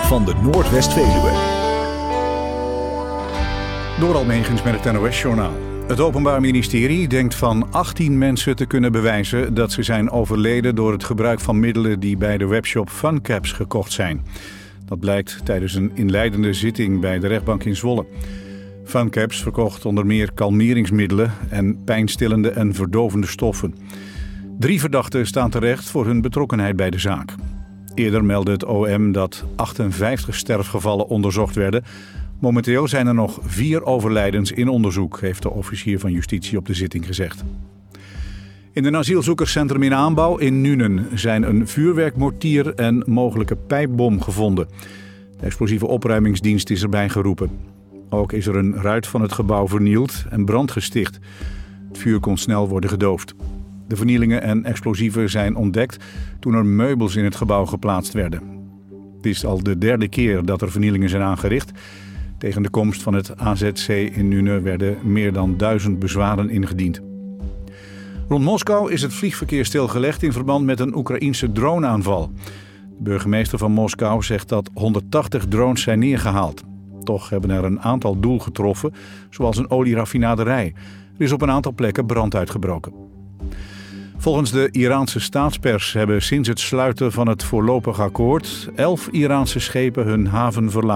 van de Noordwest-Veluwe. Door Almegens met het NOS-journaal. Het Openbaar Ministerie denkt van 18 mensen te kunnen bewijzen dat ze zijn overleden door het gebruik van middelen die bij de webshop Funcaps gekocht zijn. Dat blijkt tijdens een inleidende zitting bij de rechtbank in Zwolle. Funcaps verkocht onder meer kalmeringsmiddelen en pijnstillende en verdovende stoffen. 3 verdachten staan terecht voor hun betrokkenheid bij de zaak. Eerder meldde het OM dat 58 sterfgevallen onderzocht werden. Momenteel zijn er nog 4 overlijdens in onderzoek, heeft de officier van justitie op de zitting gezegd. In een asielzoekerscentrum in aanbouw in Nuenen zijn een vuurwerkmortier en mogelijke pijpbom gevonden. De explosieve opruimingsdienst is erbij geroepen. Ook is er een ruit van het gebouw vernield en brand gesticht. Het vuur kon snel worden gedoofd. De vernielingen en explosieven zijn ontdekt toen er meubels in het gebouw geplaatst werden. Het is al de 3e keer dat er vernielingen zijn aangericht. Tegen de komst van het AZC in Nuenen werden meer dan 1000 bezwaren ingediend. Rond Moskou is het vliegverkeer stilgelegd in verband met een Oekraïense droneaanval. De burgemeester van Moskou zegt dat 180 drones zijn neergehaald. Toch hebben er een aantal doel getroffen, zoals een olieraffinaderij. Er is op een aantal plekken brand uitgebroken. Volgens de Iraanse staatspers hebben sinds het sluiten van het voorlopig akkoord 11 Iraanse schepen hun haven verlaten.